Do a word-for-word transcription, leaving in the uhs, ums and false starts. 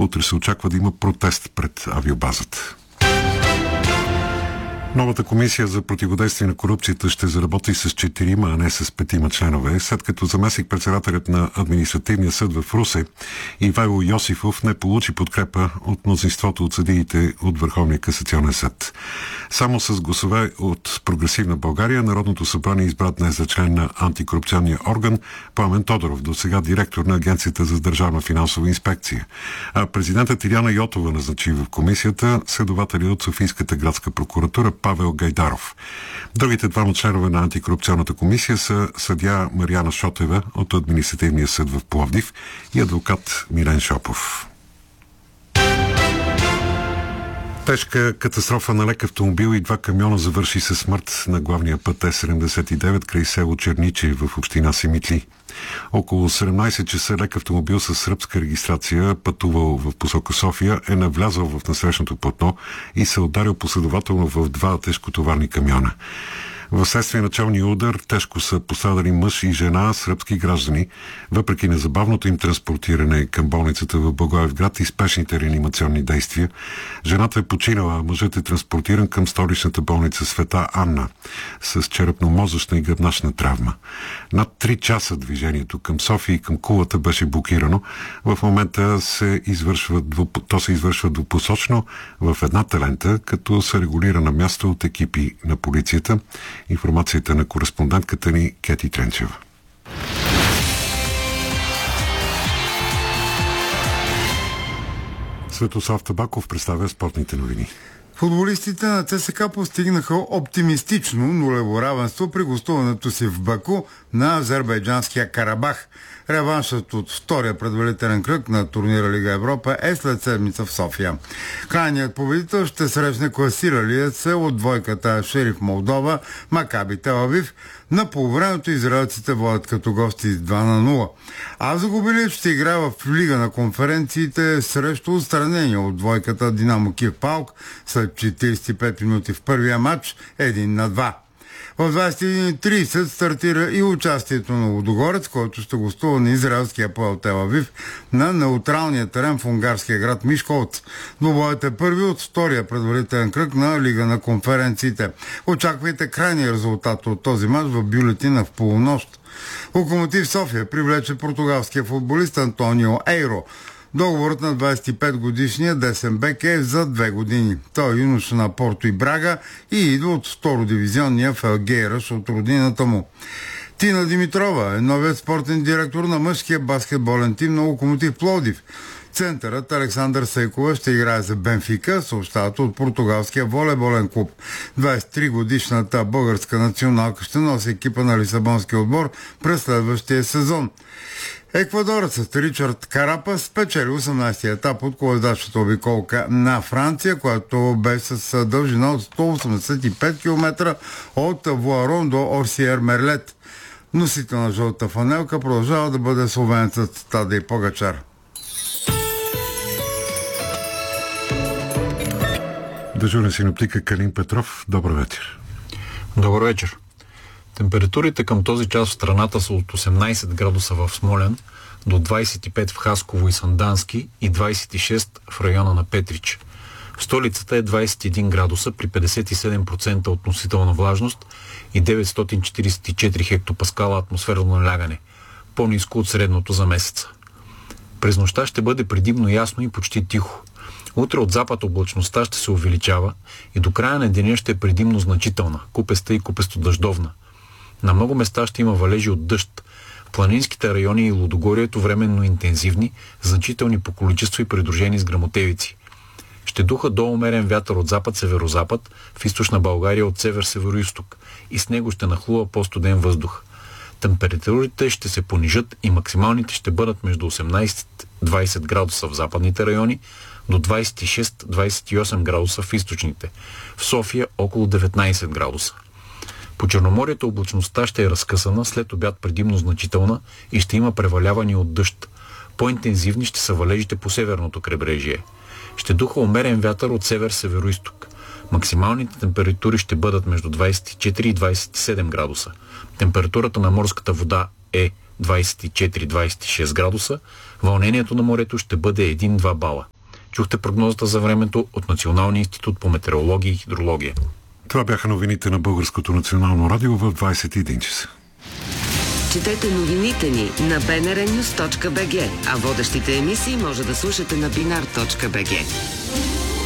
Утре се очаква да има протест пред авиобазата. Новата комисия за противодействие на корупцията ще заработи с четирима, а не с петима членове, след като заместник-председателят на административния съд в Русе Ивайло Йосифов не получи подкрепа от мнозинството от съдиите от Върховния касационен съд. Само с гласове от Прогресивна България Народното събрание избра днес за член на антикорупционния орган Пламен Тодоров, досега директор на Агенцията за държавна финансова инспекция. А президентът Иляна Йотова назначи в комисията следователи от Софийската градска прокуратура Павел Гайдаров. Другите двама членове на антикорупционната комисия са съдия Мариана Шотева от административния съд в Пловдив и адвокат Милен Шопов. Тежка катастрофа на лек автомобил и два камиона завърши със смърт на главния път Е седемдесет и девет край село Черниче в община Симитли. Около седемнайсет часа лек автомобил с сръбска регистрация, пътувал в посока София, е навлязал в насрещното платно и се ударил последователно в два тежкотоварни камиона. Вследствие на челния удар тежко са пострадали мъж и жена, сръбски граждани. Въпреки незабавното им транспортиране към болницата в Благоевград и спешните реанимационни действия, жената е починала, а мъжът е транспортиран към столичната болница Света Анна с черепно-мозъчна и гръбначна травма. Над три часа движението към София и към Кулата беше блокирано. В момента се извършва, то се извършва двупосочно в едната лента, като се регулира на място от екипи на полицията. Информацията на кореспондентката ни Кети Тренчева. Светослав Табаков представя спортните новини. Футболистите на ЦСКА постигнаха оптимистично нулево равенство при гостуването си в Баку на азербайджанския Карабах. Реваншът от втория предварителен кръг на турнира Лига Европа е след седмица в София. Крайният победител ще срещне класиралият се от двойката Шериф Молдова Макаби Тел Авив. На полувремето израелците водят като гости с два на нула. А загубилият ще играе в Лига на конференциите срещу отстранение от двойката Динамо Киев Паук след четирийсет и пет минути в първия матч един на два. В двайсет и един и трийсет стартира и участието на Лудогорец, който ще гостува на израелския АПОЕЛ Тел Авив на неутралния терен в унгарския град Мишколц. Двубоят е първи от втория предварителен кръг на Лига на конференциите. Очаквайте крайния резултат от този мач в бюлетина в полунощ. Локомотив София привлече португалския футболист Антонио Ейро. Договорът на двайсет и пет годишния десен бек е за две години. Той е юноша на Порто и Брага и идва от втородивизионния Фелгейраш от родината му. Тина Димитрова е новият спортен директор на мъжкия баскетболен тим на Локомотив Пловдив. Центърът Александър Сейкова ще играе за Бенфика, съобщават от португалския волейболен клуб. двайсет и три годишната българска националка ще носи екипа на Лисабонския отбор през следващия сезон. Еквадорецът Ричард Карапас спечели осемнайсетия етап от колоездачната обиколка на Франция, която бе с дължина от сто осемдесет и пет километра от Вуарон до Орсиер Мерлет. Носител на жълта фанелка продължава да бъде словенецът Тадей Погачар. Дежурен синоптик Калин Петров. Добър вечер. Добър вечер. Температурите към този час в страната са от осемнайсет градуса в Смолян до двайсет и пет в Хасково и Сандански и двайсет и шест в района на Петрич. В столицата е двайсет и един градуса при петдесет и седем процента относителна влажност и деветстотин четирийсет и четири хектопаскала атмосферно налягане, по-ниско от средното за месеца. През нощта ще бъде предимно ясно и почти тихо. Утре от запад облачността ще се увеличава и до края на деня ще е предимно значителна, купеста и купесто-дъждовна. На много места ще има валежи от дъжд. В планинските райони и Лудогорието временно интензивни, значителни по количество и придружени с гръмотевици. Ще духа до умерен вятър от запад-северозапад, в източна България от север-североизток и с него ще нахлува по-студен въздух. Температурите ще се понижат и максималните ще бъдат между осемнайсет до двайсет градуса в западните райони, до двайсет и шест до двайсет и осем градуса в източните. В София около деветнайсет градуса. По Черноморието облачността ще е разкъсана, след обяд предимно значителна и ще има превалявания от дъжд. По-интензивни ще са валежите по северното крайбрежие. Ще духа умерен вятър от север-североизток. Максималните температури ще бъдат между двайсет и четири и двайсет и седем градуса. Температурата на морската вода е двадесет и четири до двадесет и шест градуса, вълнението на морето ще бъде един-два бала. Чухте прогнозата за времето от Националния институт по метеорология и хидрология. Това бяха новините на Българското национално радио в двадесет и един часа. Четете новините ни на би ен ар нюз точка би джи, а водещите емисии може да слушате на бинар точка би джи.